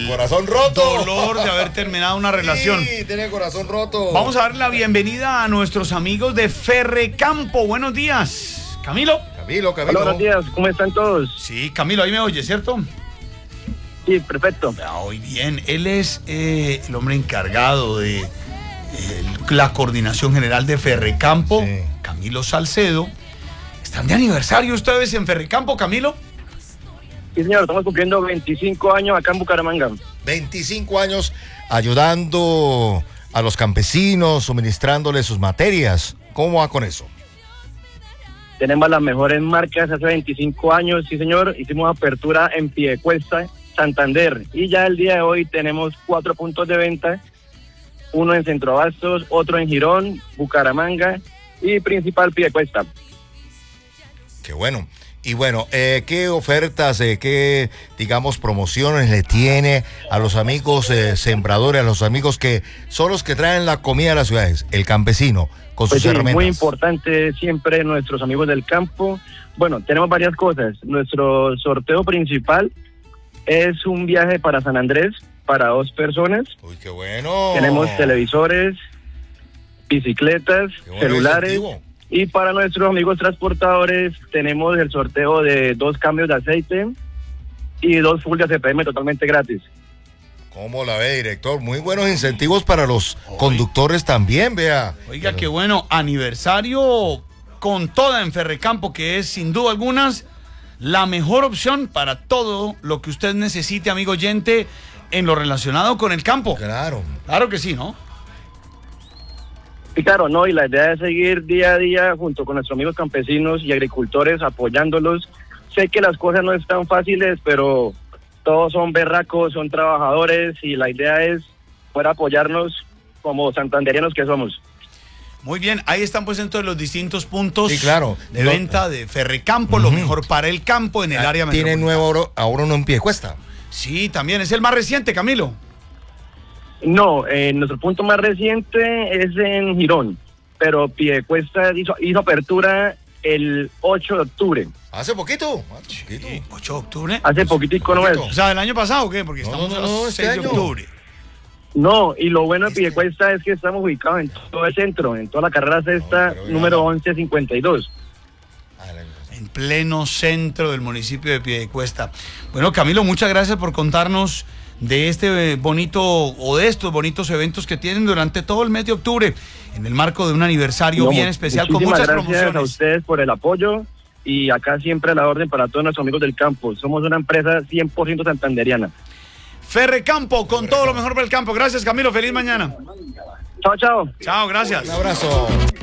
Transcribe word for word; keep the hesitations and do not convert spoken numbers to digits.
corazón roto. Dolor de haber terminado una relación. Sí, tiene el corazón roto. Vamos a darle la bienvenida a nuestros amigos de Ferrecampo. Buenos días, Camilo. Camilo, Camilo. Hola, buenos días, ¿cómo están todos? Sí, Camilo, ahí me oye, ¿cierto? Sí, perfecto. Muy bien, él es eh, el hombre encargado de eh, la coordinación general de Ferrecampo, sí. Camilo Salcedo. ¿Están de aniversario ustedes en Ferrecampo, Camilo? Sí, señor, estamos cumpliendo veinticinco años acá en Bucaramanga. veinticinco años ayudando a los campesinos, suministrándoles sus materias. ¿Cómo va con eso? Tenemos las mejores marcas hace veinticinco años, sí señor. Hicimos apertura en Piedecuesta, Santander. Y ya el día de hoy tenemos cuatro puntos de venta. Uno en Centro Abastos, otro en Girón, Bucaramanga y principal Piedecuesta. Qué bueno. Y bueno, eh, ¿qué ofertas, eh, qué, digamos, promociones le tiene a los amigos eh, sembradores, a los amigos que son los que traen la comida a las ciudades, el campesino, con pues sus sí, herramientas? Muy importante siempre nuestros amigos del campo. Bueno, tenemos varias cosas. Nuestro sorteo principal es un viaje para San Andrés para dos personas. Uy, qué bueno. Tenemos televisores, bicicletas, bueno celulares. Incentivo. Y para nuestros amigos transportadores tenemos el sorteo de dos cambios de aceite y dos full de C P M totalmente gratis. ¿Cómo la ve, director? Muy buenos incentivos para los Oye. conductores también, vea. Oiga, Pero... qué bueno. Aniversario con toda en Ferrecampo, que es sin duda algunas la mejor opción para todo lo que usted necesite, amigo oyente, en lo relacionado con el campo. Claro. Claro que sí, ¿no? Y claro, no, y la idea es seguir día a día junto con nuestros amigos campesinos y agricultores apoyándolos. Sé que las cosas no están fáciles, pero todos son berracos, son trabajadores y la idea es poder apoyarnos como santanderianos que somos. Muy bien, ahí están pues entonces los distintos puntos sí, claro. de no, venta de Ferrecampo, uh-huh. lo mejor para el campo en el ah, área metropolitana. Tiene nuevo ahora, ahora uno en Piedecuesta. Sí, también es el más reciente, Camilo. No, eh, nuestro punto más reciente es en Girón, pero Piedecuesta hizo, hizo apertura el ocho de octubre. ¿Hace poquito? ¿Hace poquito? Sí, ¿ocho de octubre? Hace poquitico, ¿no es? O sea, ¿el año pasado o qué? Porque no, estamos no, a no, los este seis de octubre. No, y lo bueno de Piedecuesta es que estamos ubicados en todo el centro, en toda la carrera sexta, no, número once cincuenta y dos. En pleno centro del municipio de Piedecuesta. Bueno, Camilo, muchas gracias por contarnos de este bonito o de estos bonitos eventos que tienen durante todo el mes de octubre en el marco de un aniversario no, bien especial con muchas gracias promociones. Gracias a ustedes por el apoyo y acá siempre a la orden para todos nuestros amigos del campo. Somos una empresa cien por ciento santanderiana. Ferrecampo, con todo lo mejor para el campo. Gracias, Camilo. Feliz mañana. Chao, chao. Chao, gracias. Un abrazo.